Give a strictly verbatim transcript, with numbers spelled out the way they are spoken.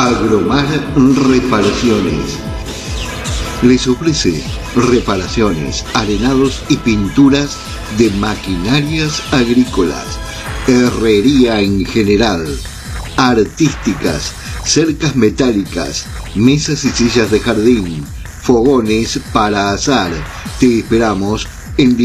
Agromar Reparaciones les ofrece reparaciones, arenados y pinturas de maquinarias agrícolas, herrería en general, artísticas, cercas metálicas, mesas y sillas de jardín, fogones para asar. Te esperamos en